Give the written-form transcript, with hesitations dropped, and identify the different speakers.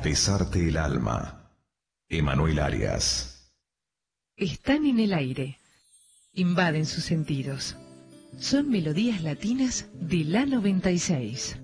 Speaker 1: besarte el alma. Emanuel Arias.
Speaker 2: Están en el aire. Invaden sus sentidos. Son melodías latinas de la 96.